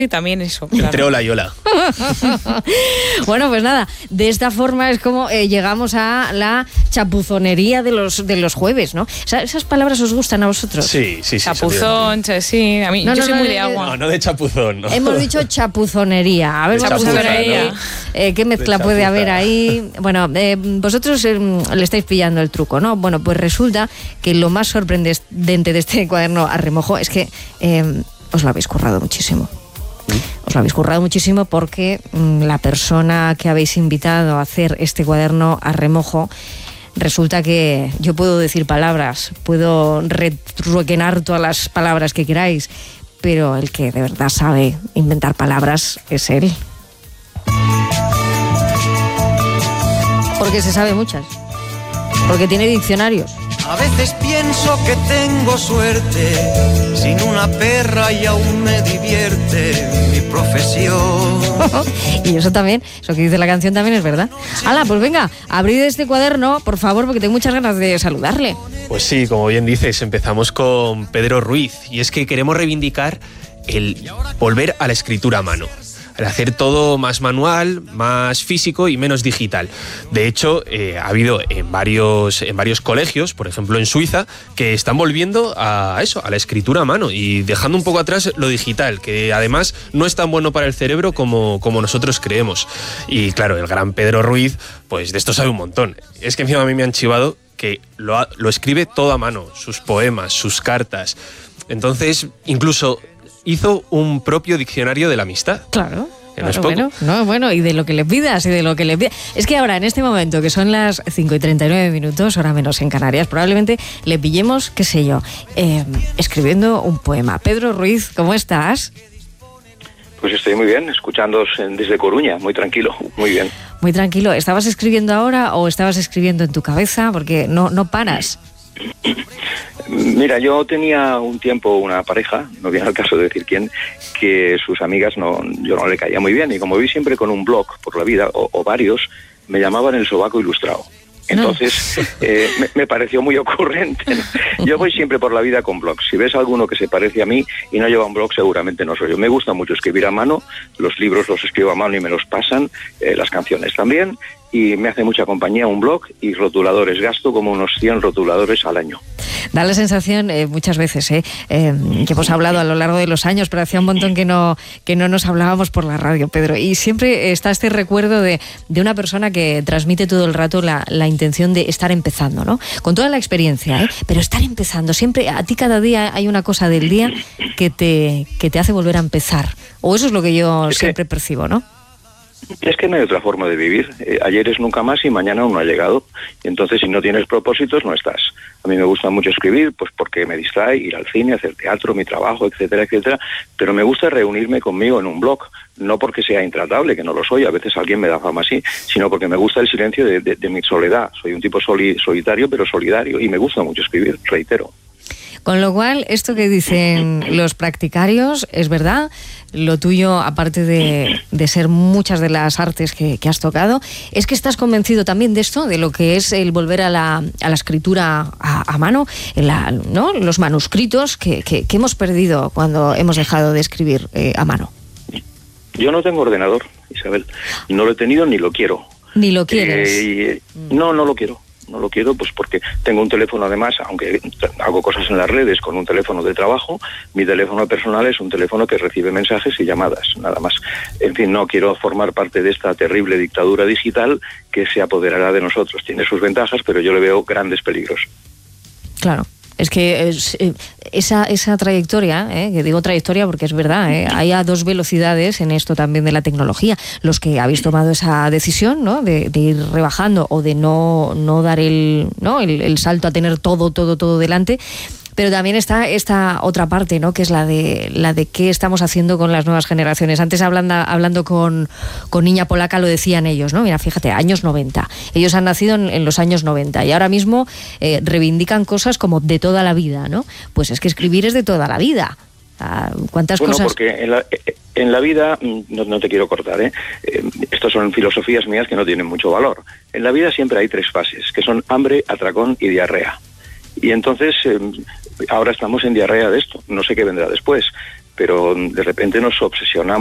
Y también eso, claro. Entre hola y hola. Bueno, pues nada, de esta forma es como llegamos a la chapuzonería de los jueves, ¿no? ¿Esas palabras os gustan a vosotros? Sí. Chapuzón, sí. A mí, yo soy muy de agua. No de chapuzón, ¿no? Hemos dicho chapuzonería. A ver, vamos a ver ahí qué mezcla puede haber ahí. Bueno, vosotros le estáis pillando el truco, ¿no? Bueno, pues resulta que lo más sorprendente de este cuaderno a remojo es que os lo habéis currado muchísimo. Os lo habéis currado muchísimo porque la persona que habéis invitado a hacer este cuaderno a remojo, resulta que yo puedo decir palabras, puedo retruequenar todas las palabras que queráis, pero el que de verdad sabe inventar palabras es él. Porque se sabe muchas. Porque tiene diccionarios. A veces pienso que tengo suerte, sin una perra y aún me divierte mi profesión. Y eso también, eso que dice la canción también es verdad. ¡Hala, pues venga, abrid este cuaderno, por favor, porque tengo muchas ganas de saludarle! Pues sí, como bien dices, empezamos con Pedro Ruiz. Y es que queremos reivindicar el volver a la escritura a mano. El hacer todo más manual, más físico y menos digital. De hecho, ha habido en varios colegios, por ejemplo en Suiza, que están volviendo a eso, a la escritura a mano y dejando un poco atrás lo digital, que además no es tan bueno para el cerebro como nosotros creemos. Y claro, el gran Pedro Ruiz, pues de esto sabe un montón. Es que encima a mí me han chivado que lo escribe todo a mano, sus poemas, sus cartas. Entonces, incluso hizo un propio diccionario de la amistad. Claro. Que no es poco. Bueno, y de lo que le pidas, Es que ahora, en este momento, que son las 5:39, hora menos en Canarias, probablemente le pillemos, qué sé yo, escribiendo un poema. Pedro Ruiz, ¿cómo estás? Pues estoy muy bien, escuchándoos desde Coruña, muy tranquilo, muy bien. Muy tranquilo. ¿Estabas escribiendo ahora o estabas escribiendo en tu cabeza? Porque no paras. Mira, yo tenía un tiempo una pareja, no viene al caso de decir quién, que sus amigas yo no le caía muy bien, y como vi siempre con un blog por la vida, o varios, me llamaban el sobaco ilustrado. Entonces, me pareció muy ocurrente. Yo voy siempre por la vida con blogs. Si ves alguno que se parece a mí y no lleva un blog, seguramente no soy yo. Me gusta mucho escribir a mano, los libros los escribo a mano y me los pasan, las canciones también, y me hace mucha compañía un blog y rotuladores. Gasto como unos 100 rotuladores al año. Da la sensación, muchas veces, que hemos hablado a lo largo de los años, pero hacía un montón que no nos hablábamos por la radio, Pedro. Y siempre está este recuerdo de una persona que transmite todo el rato la intención de estar empezando, ¿no? Con toda la experiencia, pero estar empezando. Siempre, a ti cada día hay una cosa del día que te hace volver a empezar. O eso es lo que yo siempre percibo, ¿no? Es que no hay otra forma de vivir. Ayer es nunca más y mañana aún no ha llegado. Y entonces, si no tienes propósitos, no estás. A mí me gusta mucho escribir, pues porque me distrae, ir al cine, hacer teatro, mi trabajo, etcétera, etcétera. Pero me gusta reunirme conmigo en un blog. No porque sea intratable, que no lo soy, a veces alguien me da fama así, sino porque me gusta el silencio de mi soledad. Soy un tipo solitario, pero solidario. Y me gusta mucho escribir, reitero. Con lo cual, esto que dicen los practicarios es verdad. Lo tuyo, aparte de ser muchas de las artes que has tocado, es que estás convencido también de esto, de lo que es el volver a la escritura a mano, ¿no? Los manuscritos que hemos perdido cuando hemos dejado de escribir a mano. Yo no tengo ordenador, Isabel. No lo he tenido ni lo quiero. ¿Ni lo quieres? No lo quiero. No lo quiero, pues porque tengo un teléfono, además, aunque hago cosas en las redes con un teléfono de trabajo, mi teléfono personal es un teléfono que recibe mensajes y llamadas, nada más. En fin, no quiero formar parte de esta terrible dictadura digital que se apoderará de nosotros. Tiene sus ventajas, pero yo le veo grandes peligros. Claro. Es que esa trayectoria, que digo trayectoria porque es verdad, hay a dos velocidades en esto también de la tecnología. Los que habéis tomado esa decisión, ¿no? de ir rebajando o de no dar el salto a tener todo delante. Pero también está esta otra parte, ¿no? Que es la de qué estamos haciendo con las nuevas generaciones. Antes hablando con Niña Polaca lo decían ellos, ¿no? Mira, fíjate, años 90. Ellos han nacido en los años 90 y ahora mismo reivindican cosas como de toda la vida, ¿no? Pues es que escribir es de toda la vida. ¿Cuántas cosas? Porque en la vida, no te quiero cortar, estas son filosofías mías que no tienen mucho valor. En la vida siempre hay 3 fases, que son hambre, atracón y diarrea. Y entonces, ahora estamos en diarrea de esto, no sé qué vendrá después, pero de repente nos obsesionamos